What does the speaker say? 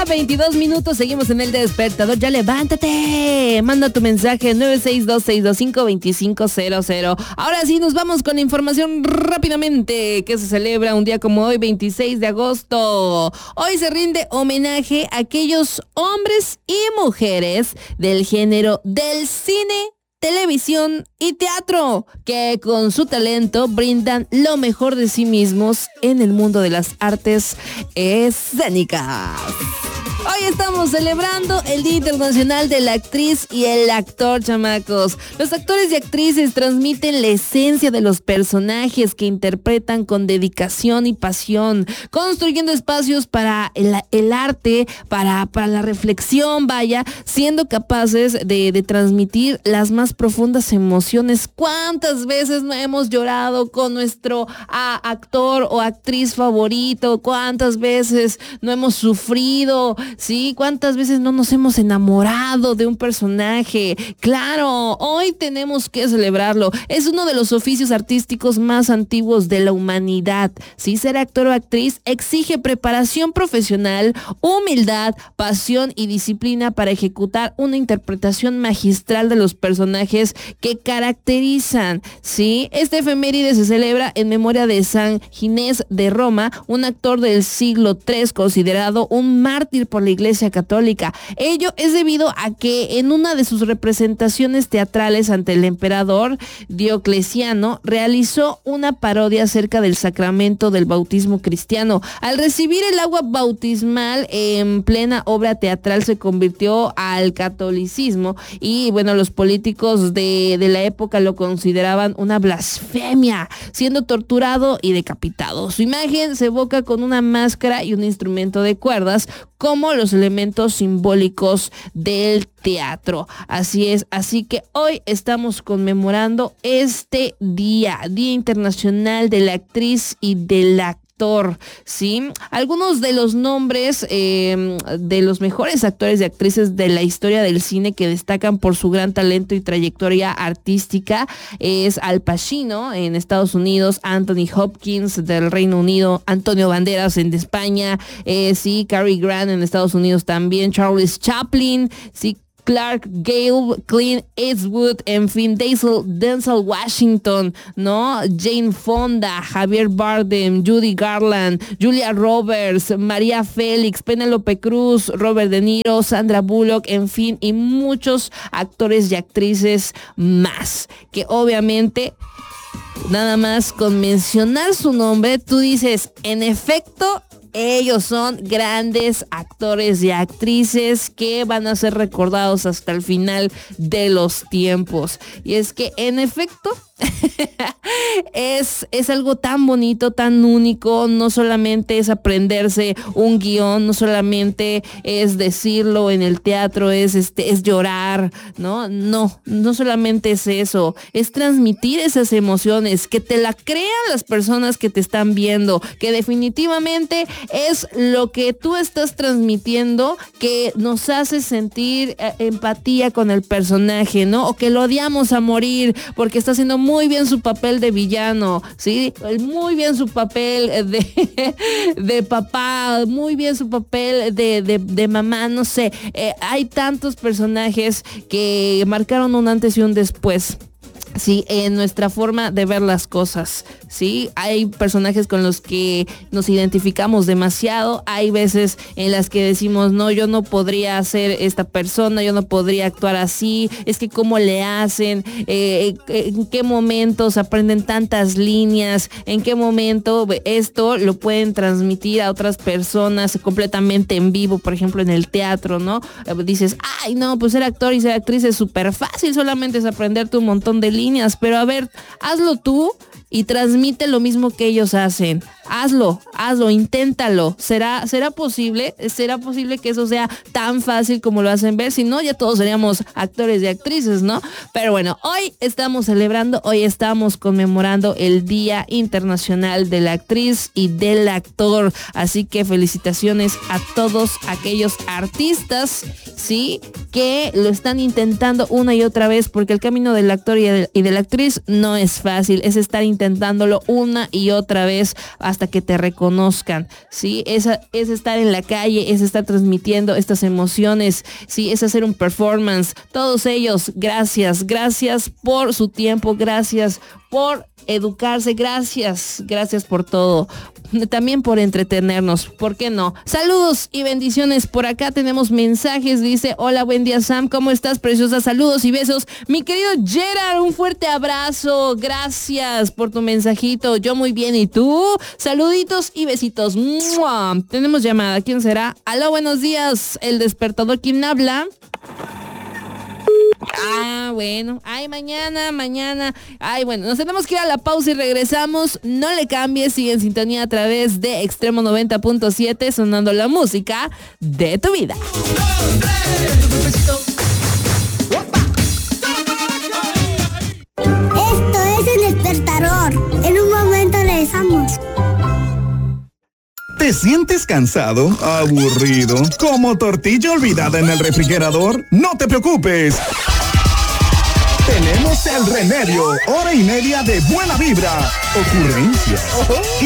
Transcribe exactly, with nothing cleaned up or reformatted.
mañana, veintidós minutos, seguimos en el despertador. Ya levántate, manda tu mensaje nueve seis dos, seis dos cinco, dos cinco cero cero. Ahora sí, nos vamos con la información rápidamente, que se celebra un día como hoy, veintiséis de agosto. Hoy se rinde homenaje a aquellos hombres y mujeres del género del cine, televisión y teatro, que con su talento brindan lo mejor de sí mismos en el mundo de las artes escénicas. Hoy estamos celebrando el Día Internacional de la Actriz y el Actor, chamacos. Los actores y actrices transmiten la esencia de los personajes que interpretan con dedicación y pasión, construyendo espacios para el, el arte, para, para la reflexión, vaya, siendo capaces de, de transmitir las más profundas emociones. ¿Cuántas veces no hemos llorado con nuestro a, actor o actriz favorito? ¿Cuántas veces no hemos sufrido? ¿Sí? ¿Cuántas veces no nos hemos enamorado de un personaje? Claro, hoy tenemos que celebrarlo. Es uno de los oficios artísticos más antiguos de la humanidad. ¿Sí? Ser actor o actriz exige preparación profesional, humildad, pasión y disciplina para ejecutar una interpretación magistral de los personajes que caracterizan. ¿Sí? Este efeméride se celebra en memoria de San Ginés de Roma, un actor del siglo tercero considerado un mártir por la Iglesia Católica. Ello es debido a que en una de sus representaciones teatrales ante el emperador Diocleciano realizó una parodia acerca del sacramento del bautismo cristiano. Al recibir el agua bautismal en plena obra teatral se convirtió al catolicismo y bueno, los políticos de, de la época lo consideraban una blasfemia, siendo torturado y decapitado. Su imagen se evoca con una máscara y un instrumento de cuerdas como los elementos simbólicos del teatro. Así es, así que hoy estamos conmemorando este día, Día Internacional de la Actriz y del Actor. ¿Sí? Algunos de los nombres eh, de los mejores actores y actrices de la historia del cine que destacan por su gran talento y trayectoria artística es Al Pacino en Estados Unidos, Anthony Hopkins del Reino Unido, Antonio Banderas en España, eh, sí, Cary Grant en Estados Unidos también, Charles Chaplin, sí, Clark Gable, Clint Eastwood, en fin, Denzel, Denzel Washington, ¿no? Jane Fonda, Javier Bardem, Judy Garland, Julia Roberts, María Félix, Penélope Cruz, Robert De Niro, Sandra Bullock, en fin, y muchos actores y actrices más, que obviamente nada más con mencionar su nombre, tú dices, en efecto, ellos son grandes actores y actrices que van a ser recordados hasta el final de los tiempos. Y es que, en efecto, es, es algo tan bonito, tan único. No solamente es aprenderse un guión, no solamente es decirlo en el teatro, es, este, es llorar, ¿no? No, no solamente es eso, es transmitir esas emociones, que te la crean las personas que te están viendo, que definitivamente es lo que tú estás transmitiendo que nos hace sentir eh, empatía con el personaje, ¿no? O que lo odiamos a morir porque está haciendo muy bien su papel de villano, ¿sí? Muy bien su papel de, de papá, muy bien su papel de, de, de mamá, no sé. Eh, hay tantos personajes que marcaron un antes y un después. Sí, en nuestra forma de ver las cosas, sí, hay personajes con los que nos identificamos demasiado, hay veces en las que decimos, no, yo no podría ser esta persona, yo no podría actuar así, es que cómo le hacen, eh, en qué momentos aprenden tantas líneas, en qué momento esto lo pueden transmitir a otras personas completamente en vivo, por ejemplo en el teatro, ¿no? Dices, ay, no, pues ser actor y ser actriz es súper fácil, solamente es aprenderte un montón de líneas. Pero a ver, hazlo tú y transmite lo mismo que ellos hacen. Hazlo, hazlo, inténtalo. ¿Será, será posible? ¿Será posible que eso sea tan fácil como lo hacen ver? Si no, ya todos seríamos actores y actrices, ¿no? Pero bueno, hoy estamos celebrando, hoy estamos conmemorando el Día Internacional de la Actriz y del Actor. Así que felicitaciones a todos aquellos artistas, ¿sí?, que lo están intentando una y otra vez, porque el camino del actor y de, y de la actriz no es fácil, es estar intentándolo una y otra vez hasta que te reconozcan, ¿sí? Es, es estar en la calle, es estar transmitiendo estas emociones, ¿sí? Es hacer un performance. Todos ellos, gracias, gracias por su tiempo, gracias por educarse, gracias, gracias por todo, también por entretenernos, ¿por qué no? Saludos y bendiciones, por acá tenemos mensajes, dice, hola, buen día Sam, ¿cómo estás, preciosa? Saludos y besos, mi querido Gerard, un fuerte abrazo, gracias por tu mensajito, yo muy bien, ¿y tú? Saluditos y besitos. ¡Mua! Tenemos llamada, ¿quién será? Aló, buenos días, el despertador, ¿quién habla? Ah, bueno. Ay, mañana, mañana. Ay, bueno, nos tenemos que ir a la pausa y regresamos. No le cambies, sigue en sintonía a través de Extremo noventa punto siete, sonando la música de tu vida. Esto es El Despertador. En un momento regresamos. ¿Te sientes cansado, aburrido, como tortilla olvidada en el refrigerador? No te preocupes. Tenemos el remedio, hora y media de buena vibra, ocurrencias